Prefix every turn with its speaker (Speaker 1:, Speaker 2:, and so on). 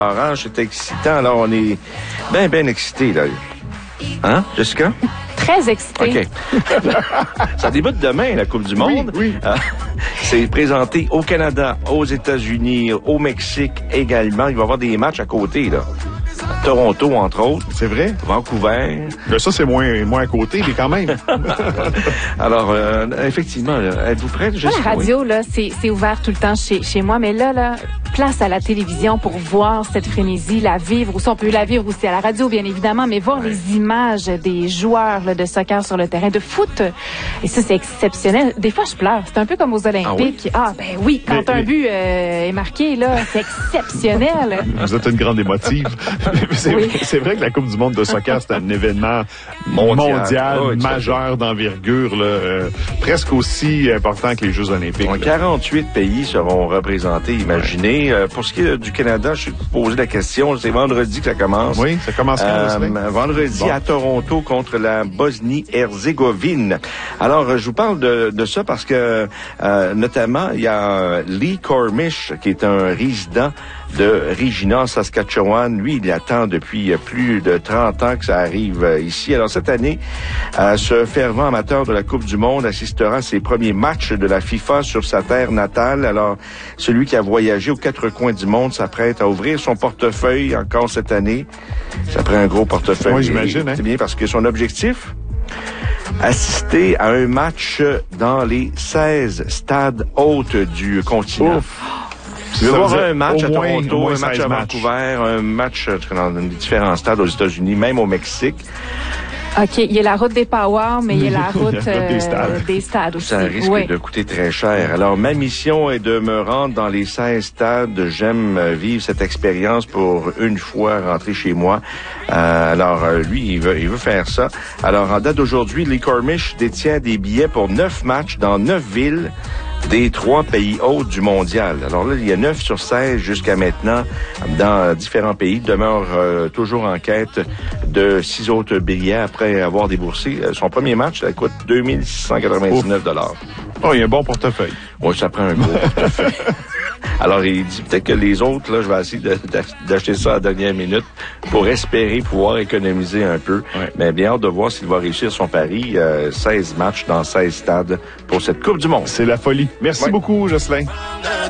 Speaker 1: Orange, c'est excitant. Alors, on est bien excités, là. Hein, Jessica?
Speaker 2: Très excité.
Speaker 1: OK. Ça débute demain, la Coupe du Monde.
Speaker 3: Oui.
Speaker 1: C'est présenté au Canada, aux États-Unis, au Mexique également. Il va y avoir des matchs à côté, là. Toronto, entre autres.
Speaker 3: C'est vrai?
Speaker 1: Vancouver.
Speaker 3: Là, ça, c'est moins à côté, mais quand même.
Speaker 1: Alors, effectivement, là, êtes-vous prête?
Speaker 2: La radio, là, c'est ouvert tout le temps chez moi, mais là, place à la télévision pour voir cette frénésie, la vivre aussi. On peut la vivre aussi à la radio, bien évidemment, mais voir les images des joueurs là, de soccer sur le terrain, de foot. Et ça, c'est exceptionnel. Des fois, je pleure. C'est un peu comme aux Olympiques. Ah oui? Quand un but est marqué, là, c'est exceptionnel.
Speaker 3: Vous êtes une grande émotive. C'est vrai que la Coupe du monde de soccer, c'est un événement mondial majeur d'envergure, là, presque aussi important que les Jeux olympiques.
Speaker 1: 48 pays seront représentés, imaginez. Pour ce qui est du Canada, je vais vous poser la question. C'est vendredi que ça commence.
Speaker 3: Oui, ça commence
Speaker 1: vendredi à Toronto contre la Bosnie-Herzégovine. Alors, je vous parle de ça parce que, notamment, il y a Lee Cormish, qui est un résident de Regina, Saskatchewan. Lui, il attend depuis plus de 30 ans que ça arrive ici. Alors, cette année, ce fervent amateur de la Coupe du monde assistera à ses premiers matchs de la FIFA sur sa terre natale. Alors, celui qui a voyagé aux quatre coins du monde s'apprête à ouvrir son portefeuille encore cette année. Ça prend un gros portefeuille.
Speaker 3: Oui, j'imagine.
Speaker 1: C'est bien parce que son objectif, assister à un match dans les 16 stades hôtes du continent.
Speaker 3: Ouf.
Speaker 1: Tu veux voir un match à Toronto, un match à Vancouver, un match dans différents stades aux États-Unis, même au Mexique.
Speaker 2: OK, il y a la route des Powers, mais il y a la route des stades aussi.
Speaker 1: Ça risque de coûter très cher. Alors, ma mission est de me rendre dans les 16 stades. J'aime vivre cette expérience pour une fois rentrer chez moi. Alors, lui, il veut faire ça. Alors, en date d'aujourd'hui, Lee Cormish détient des billets pour 9 matchs dans 9 villes des 3 pays hôtes du mondial. Alors là, il y a 9 sur 16 jusqu'à maintenant dans différents pays. Il demeure toujours en quête de 6 autres billets après avoir déboursé. Son premier match, ça coûte 2699 $.
Speaker 3: Oh, il y a un bon portefeuille.
Speaker 1: Oui, ça prend un gros portefeuille. Alors, il dit peut-être que les autres, là, je vais essayer d'acheter ça à la dernière minute pour espérer pouvoir économiser un peu. Ouais. Mais bien hâte de voir s'il va réussir son pari. 16 matchs dans 16 stades pour cette Coupe du monde.
Speaker 3: C'est la folie. Merci beaucoup, Jocelyn.